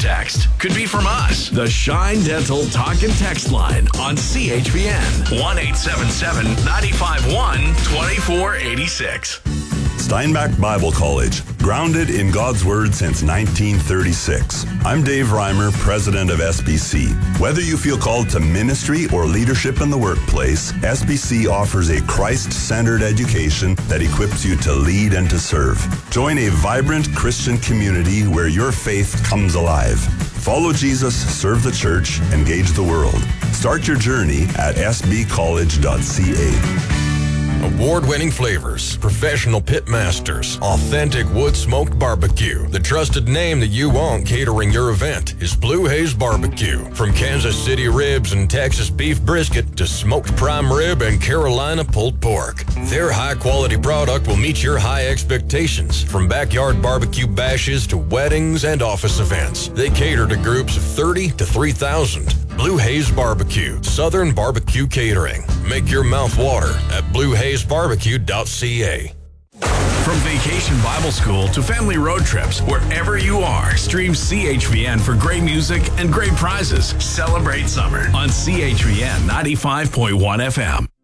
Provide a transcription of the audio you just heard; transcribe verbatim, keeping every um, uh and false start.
text could be from us. The Shine Dental Talk and Text line on C H B N. one eight seven seven, nine five one, two four eight six. Steinbach Bible College, grounded in God's Word since nineteen thirty-six. I'm Dave Reimer, president of S B C. Whether you feel called to ministry or leadership in the workplace, S B C offers a Christ-centered education that equips you to lead and to serve. Join a vibrant Christian community where your faith comes alive. Follow Jesus, serve the church, engage the world. Start your journey at s b college dot c a. Award-winning flavors, professional pit masters, authentic wood-smoked barbecue. The trusted name that you want catering your event is Blue Haze Barbecue. From Kansas City ribs and Texas beef brisket to smoked prime rib and Carolina pulled pork, their high-quality product will meet your high expectations. From backyard barbecue bashes to weddings and office events, they cater to groups of thirty to three thousand. Blue Haze Barbecue, Southern Barbecue Catering. Make your mouth water at blue haze barbecue dot c a. From Vacation Bible School to family road trips, wherever you are, stream C H V N for great music and great prizes. Celebrate summer on C H V N ninety-five point one F M.